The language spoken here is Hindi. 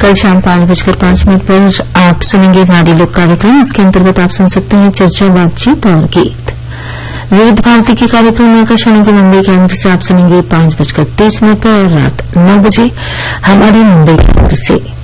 कल शाम 5:05 पर आप सुनेंगे नारी लोक कार्यक्रम। इसके अंतर्गत आप सुन सकते हैं चर्चा, बातचीत और गीत। विविध भारती के कार्यक्रम आकाशवाणी के मुंबई केंद्र से आप सुनेंगे 5:30 पर और रात 9 बजे हमारे मुंबई केंद्र से।